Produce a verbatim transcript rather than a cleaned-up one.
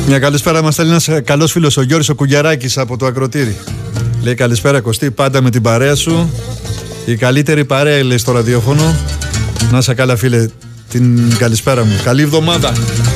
Μια καλησπέρα μας στέλνει ένας καλός φίλος, ο Γιώργος ο Κουγιαράκης από το Ακροτήρι. Λέει καλησπέρα Κωστή, πάντα με την παρέα σου. Η καλύτερη παρέα λέει στο ραδιόφωνο. Να είσαι καλά φίλε, την καλησπέρα μου. Καλή εβδομάδα.